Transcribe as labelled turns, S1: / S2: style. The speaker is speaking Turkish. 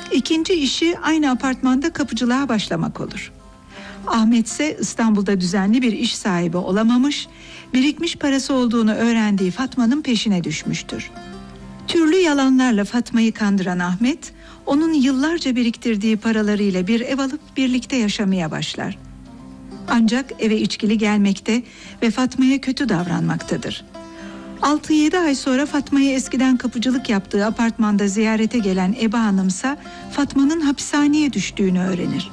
S1: İkinci işi aynı apartmanda kapıcılığa başlamak olur. Ahmet ise İstanbul'da düzenli bir iş sahibi olamamış, birikmiş parası olduğunu öğrendiği Fatma'nın peşine düşmüştür. Türlü yalanlarla Fatma'yı kandıran Ahmet, onun yıllarca biriktirdiği paralarıyla bir ev alıp birlikte yaşamaya başlar. Ancak eve içkili gelmekte ve Fatma'ya kötü davranmaktadır. 6-7 ay sonra Fatma'yı eskiden kapıcılık yaptığı apartmanda ziyarete gelen Eba Hanımsa Fatma'nın hapishaneye düştüğünü öğrenir.